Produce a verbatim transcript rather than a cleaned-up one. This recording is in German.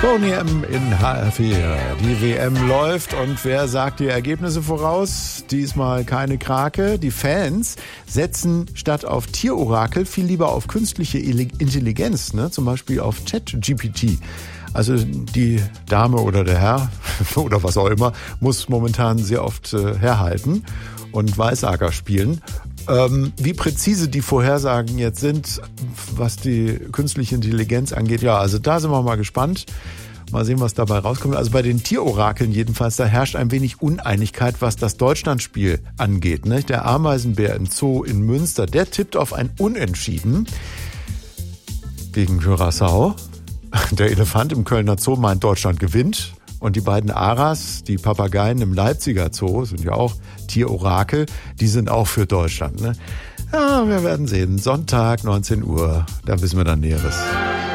Boney M in H R vier. Die W M läuft und wer sagt die Ergebnisse voraus? Diesmal keine Krake. Die Fans setzen statt auf Tierorakel viel lieber auf künstliche Intelligenz, ne? Zum Beispiel auf ChatGPT. Also die Dame oder der Herr oder was auch immer muss momentan sehr oft äh, herhalten und Weissager spielen. Ähm, wie präzise die Vorhersagen jetzt sind, was die künstliche Intelligenz angeht, ja, also da sind wir mal gespannt. Mal sehen, was dabei rauskommt. Also bei den Tierorakeln jedenfalls, da herrscht ein wenig Uneinigkeit, was das Deutschlandspiel angeht. Ne? Der Ameisenbär im Zoo in Münster, der tippt auf ein Unentschieden gegen Curaçao. Der Elefant im Kölner Zoo meint, Deutschland gewinnt. Und die beiden Aras, die Papageien im Leipziger Zoo, sind ja auch Tierorakel, die sind auch für Deutschland. Ne? Ja, wir werden sehen. Sonntag, neunzehn Uhr, da wissen wir dann Näheres.